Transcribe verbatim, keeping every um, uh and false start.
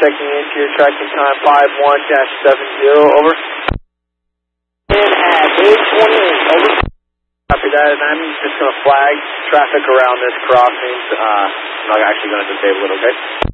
checking into your tracking time five one dash seven zero, over. In at eight twenty-eight, over. Copy that, and I'm just going to flag traffic around this crossing. Uh, I'm not actually going to disable it, okay?